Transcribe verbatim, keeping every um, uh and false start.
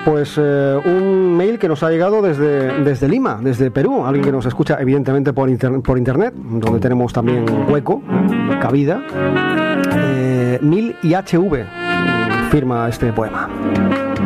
pues eh, un mail que nos ha llegado desde, desde Lima, desde Perú, alguien que nos escucha evidentemente por, inter, por internet, donde tenemos también hueco, cabida. eh, Mil y H V firma este poema.